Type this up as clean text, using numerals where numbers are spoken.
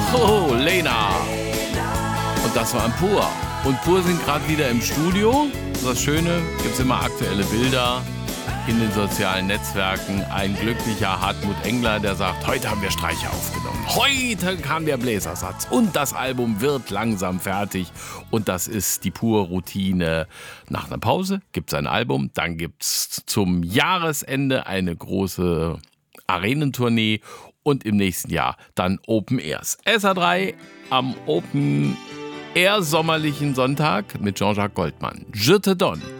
Oh, Lena. Und das war ein Pur. Und Pur sind gerade wieder im Studio. Das Schöne, gibt es immer aktuelle Bilder in den sozialen Netzwerken. Ein glücklicher Hartmut Engler, der sagt, heute haben wir Streicher aufgenommen. Heute kam der Bläsersatz. Und das Album wird langsam fertig. Und das ist die Pur-Routine. Nach einer Pause gibt es ein Album. Dann gibt es zum Jahresende eine große Arenentournee. Und im nächsten Jahr dann Open Airs. SA3 am Open Air sommerlichen Sonntag mit Jean-Jacques Goldman. Je te donne.